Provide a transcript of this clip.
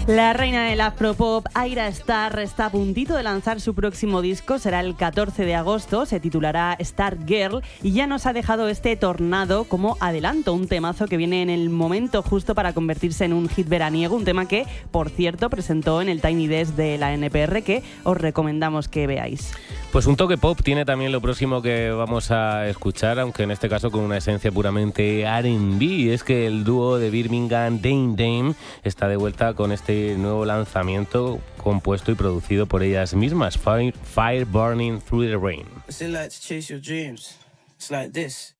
La reina del afropop, Ayra Starr, está a puntito de lanzar su próximo disco. Será el 14 de agosto, se titulará Star Girl y ya nos ha dejado este Tornado como adelanto, un temazo que viene en el momento justo para convertirse en un hit veraniego, un tema que, por cierto, presentó en el Tiny Desk de la NPR, que os recomendamos que veáis. Pues un toque pop tiene también lo próximo que vamos a escuchar, aunque en este caso con una esencia puramente R&B, y es que el dúo de Birmingham, Dame Dame, está de vuelta con este nuevo lanzamiento compuesto y producido por ellas mismas, Fire Burning Through the Rain. It's like to chase your dreams. It's like this.